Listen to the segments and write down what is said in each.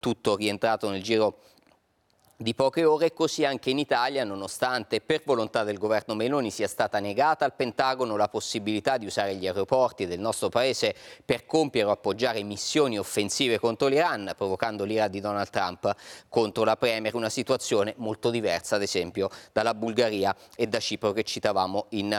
tutto rientrato nel giro di poche ore, così anche in Italia, nonostante per volontà del governo Meloni sia stata negata al Pentagono la possibilità di usare gli aeroporti del nostro paese per compiere o appoggiare missioni offensive contro l'Iran, provocando l'ira di Donald Trump contro la Premier, una situazione molto diversa ad esempio dalla Bulgaria e da Cipro che citavamo in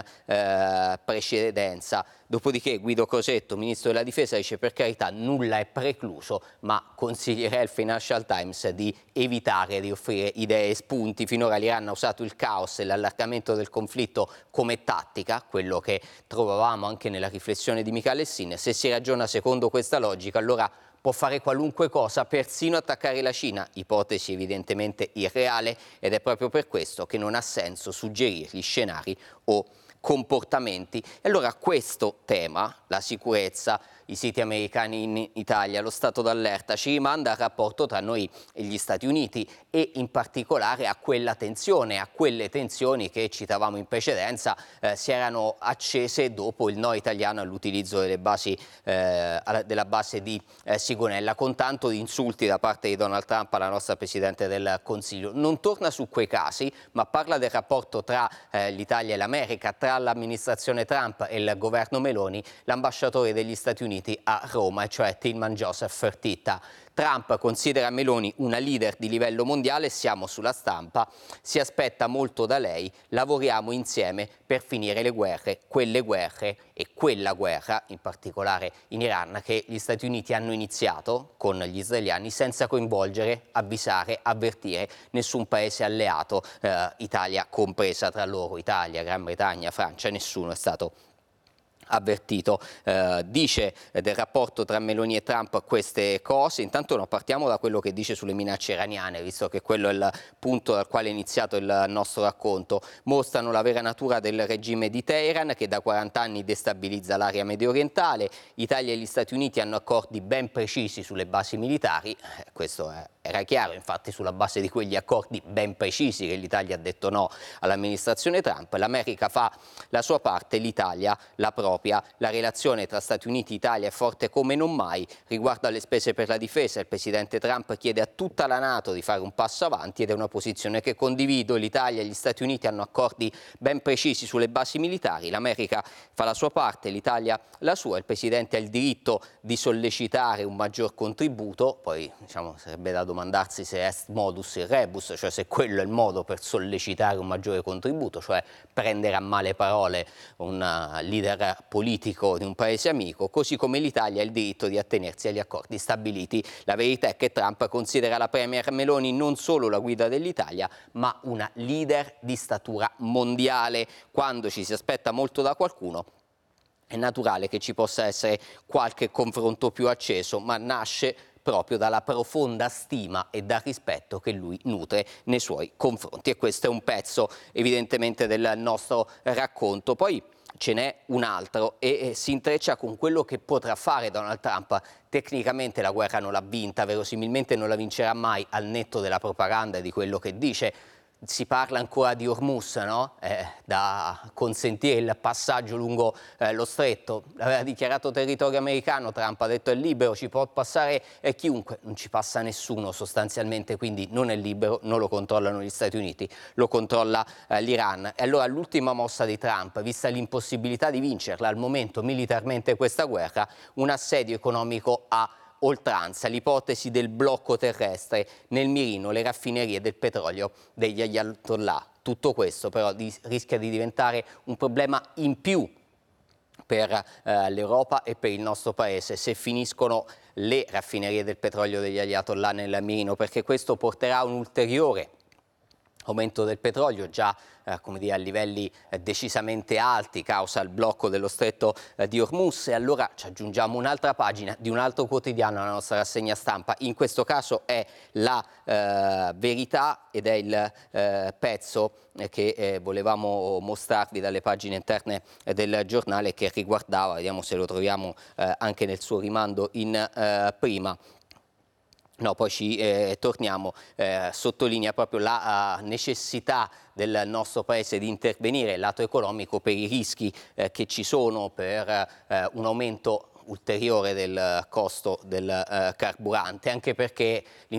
precedenza. Dopodiché Guido Crosetto, ministro della Difesa, dice: per carità nulla è precluso, ma consiglierei al Financial Times di evitare di offrire idee e spunti. Finora l'Iran ha usato il caos e l'allargamento del conflitto come tattica, quello che trovavamo anche nella riflessione di Michele Sin. Se si ragiona secondo questa logica, allora può fare qualunque cosa, persino attaccare la Cina, ipotesi evidentemente irreale, ed è proprio per questo che non ha senso suggerirgli scenari o comportamenti. E allora questo tema, la sicurezza, i siti americani in Italia, lo stato d'allerta, ci rimanda al rapporto tra noi e gli Stati Uniti e in particolare a quella tensione, a quelle tensioni che citavamo in precedenza si erano accese dopo il no italiano all'utilizzo delle basi, della base di Sigonella, con tanto di insulti da parte di Donald Trump alla nostra Presidente del Consiglio. Non torna su quei casi, ma parla del rapporto tra l'Italia e l'America, tra l'amministrazione Trump e il governo Meloni, l'ambasciatore degli Stati Uniti a Roma, cioè Tillman Joseph Fertitta. Trump considera Meloni una leader di livello mondiale, siamo sulla stampa, si aspetta molto da lei, lavoriamo insieme per finire le guerre, quelle guerre e quella guerra, in particolare in Iran, che gli Stati Uniti hanno iniziato con gli israeliani senza coinvolgere, avvisare, avvertire nessun paese alleato, Italia compresa tra loro, Italia, Gran Bretagna, Francia, nessuno è stato avvertito. Dice del rapporto tra Meloni e Trump queste cose. Intanto no, partiamo da quello che dice sulle minacce iraniane, visto che quello è il punto dal quale è iniziato il nostro racconto. Mostrano la vera natura del regime di Teheran, che da 40 anni destabilizza l'area medio orientale. Italia e gli Stati Uniti hanno accordi ben precisi sulle basi militari, era chiaro, infatti, sulla base di quegli accordi ben precisi che l'Italia ha detto no all'amministrazione Trump. L'America fa la sua parte, l'Italia la propria. La relazione tra Stati Uniti e Italia è forte come non mai. Riguardo alle spese per la difesa, il presidente Trump chiede a tutta la NATO di fare un passo avanti ed è una posizione che condivido. L'Italia e gli Stati Uniti hanno accordi ben precisi sulle basi militari. L'America fa la sua parte, l'Italia la sua. Il presidente ha il diritto di sollecitare un maggior contributo, poi sarebbe da domandarsi se est modus in rebus, cioè se quello è il modo per sollecitare un maggiore contributo, cioè prendere a male parole un leader politico di un paese amico, così come l'Italia ha il diritto di attenersi agli accordi stabiliti. La verità è che Trump considera la Premier Meloni non solo la guida dell'Italia, ma una leader di statura mondiale. Quando ci si aspetta molto da qualcuno, è naturale che ci possa essere qualche confronto più acceso, ma nasce proprio dalla profonda stima e dal rispetto che lui nutre nei suoi confronti. E questo è un pezzo evidentemente del nostro racconto. Poi ce n'è un altro e si intreccia con quello che potrà fare Donald Trump. Tecnicamente la guerra non l'ha vinta, verosimilmente non la vincerà mai, al netto della propaganda e di quello che dice. Si parla ancora di Hormuz, no? Da consentire il passaggio lungo lo stretto. L'aveva dichiarato territorio americano, Trump ha detto è libero, ci può passare chiunque. Non ci passa nessuno sostanzialmente, quindi non è libero, non lo controllano gli Stati Uniti, lo controlla l'Iran. E allora l'ultima mossa di Trump, vista l'impossibilità di vincerla al momento militarmente questa guerra, un assedio economico a oltranza, l'ipotesi del blocco terrestre, nel mirino le raffinerie del petrolio degli Ayatollah. Tutto questo però rischia di diventare un problema in più per l'Europa e per il nostro paese se finiscono le raffinerie del petrolio degli Ayatollah nel mirino, perché questo porterà a un ulteriore aumento del petrolio, già come dire, a livelli decisamente alti causa il blocco dello stretto di Hormuz. E allora ci aggiungiamo un'altra pagina di un altro quotidiano alla nostra rassegna stampa. In questo caso è la Verità ed è il pezzo che volevamo mostrarvi dalle pagine interne del giornale, che riguardava, vediamo se lo troviamo anche nel suo rimando in prima. No, poi ci torniamo, sottolinea proprio la necessità del nostro Paese di intervenire lato economico per i rischi che ci sono per un aumento ulteriore del costo del carburante, anche perché